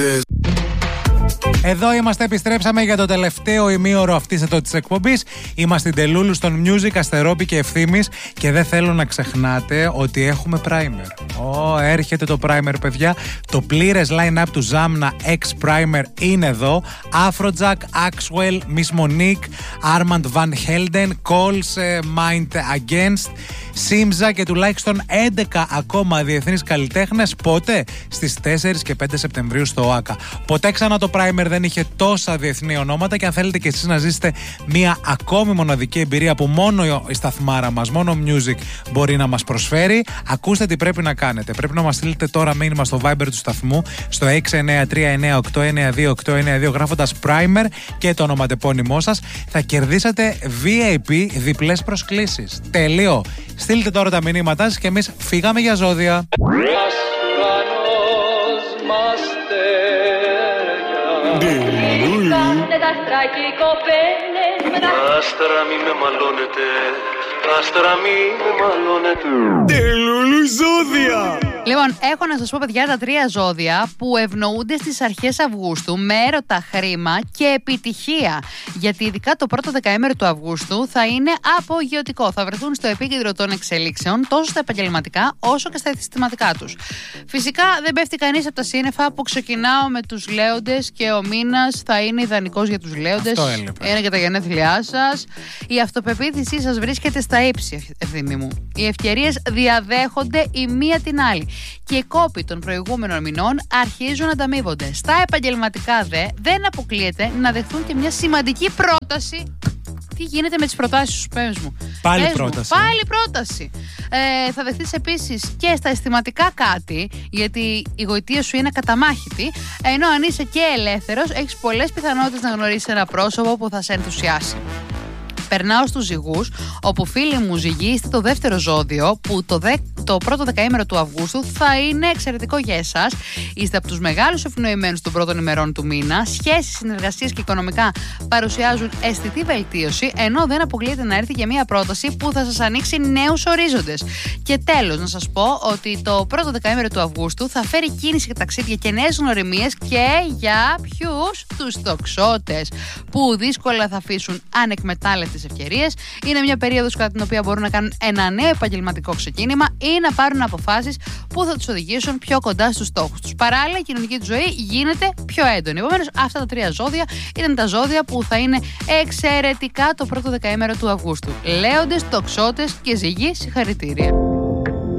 Εδώ είμαστε, επιστρέψαμε για το τελευταίο ημίωρο αυτής εδώ της εκπομπής. Είμαστε η Τελούλου στον Music, Αστερόπη και Ευθύμης. Και δεν θέλω να ξεχνάτε ότι έχουμε primer. Έρχεται το primer, παιδιά. Το πλήρες line-up του Zamna X Primer είναι εδώ. Afrojack, Axwell, Miss Monique, Armand Van Helden, Coles, Mind Against, Simza και τουλάχιστον 11 ακόμα διεθνείς καλλιτέχνες. Πότε? Στις 4 και 5 Σεπτεμβρίου στο ΟΑΚΑ. Ποτέ ξανά το Primer δεν είχε τόσα διεθνή ονόματα και αν θέλετε και εσείς να ζήσετε μια ακόμη μοναδική εμπειρία που μόνο η σταθμάρα μας, μόνο Music μπορεί να μας προσφέρει, ακούστε τι πρέπει να κάνετε. Πρέπει να μας στείλετε τώρα μήνυμα στο Viber του σταθμού στο 69398928292 γράφοντας Primer και το ονοματεπώνυμό σας. Θα κερδίσετε VIP διπλές προσκλήσεις. Τελείο. Στείλτε τώρα τα μηνύματά σας και εμείς φύγαμε για ζώδια. Άστρα μη με μαλώνετε, άστρα μη με μαλώνετε. Τελούλου ζώδια. Λοιπόν, έχω να σας πω, παιδιά, τα 3 ζώδια που ευνοούνται στις αρχές Αυγούστου με έρωτα, χρήμα και επιτυχία. Γιατί ειδικά το πρώτο δεκαήμερο του Αυγούστου θα είναι απογειωτικό. Θα βρεθούν στο επίκεντρο των εξελίξεων τόσο στα επαγγελματικά όσο και στα αισθηματικά τους. Φυσικά δεν πέφτει κανείς από τα σύννεφα που ξεκινάω με τους Λέοντες και ο μήνας θα είναι ιδανικός για τους Λέοντες. Είναι για τα γενέθλιά σας. Η αυτοπεποίθησή σας βρίσκεται στα ύψη, Ευθύμη μου. Οι ευκαιρίες διαδέχονται η μία την άλλη. Και οι κόποι των προηγούμενων μηνών αρχίζουν να ανταμείβονται. Στα επαγγελματικά δεν αποκλείεται να δεχθούν και μια σημαντική πρόταση. Τι γίνεται με τις προτάσεις σου, πες μου. Πάλι πρόταση. Θα δεχτείς επίσης και στα αισθηματικά κάτι, γιατί η γοητεία σου είναι καταμάχητη. Ενώ αν είσαι και ελεύθερος, έχεις πολλές πιθανότητες να γνωρίσεις ένα πρόσωπο που θα σε ενθουσιάσει. Περνάω στους ζυγούς, όπου φίλοι μου ζυγοί είστε το δεύτερο ζώδιο, που το πρώτο δεκαήμερο του Αυγούστου θα είναι εξαιρετικό για εσάς. Είστε από τους μεγάλους ευνοημένους των πρώτων ημερών του μήνα. Σχέσεις, συνεργασίες και οικονομικά παρουσιάζουν αισθητή βελτίωση, ενώ δεν αποκλείεται να έρθει και μια πρόταση που θα σας ανοίξει νέους ορίζοντες. Και τέλος, να σας πω ότι το πρώτο δεκαήμερο του Αυγούστου θα φέρει κίνηση και ταξίδια και νέες γνωριμίες και για ποιους? Τους τοξότες, που δύσκολα θα αφήσουν ανεκμετάλλευτες ευκαιρίες. Είναι μια περίοδος κατά την οποία μπορούν να κάνουν ένα νέο επαγγελματικό ξεκίνημα ή να πάρουν αποφάσεις που θα τους οδηγήσουν πιο κοντά στους στόχους τους. Παράλληλα, η κοινωνική του ζωή γίνεται πιο έντονη. Επομένως, αυτά τα 3 ζώδια ήταν τα ζώδια που θα είναι εξαιρετικά το πρώτο δεκαήμερο του Αυγούστου. Λέοντες, τοξότες και ζυγοί, συγχαρητήρια.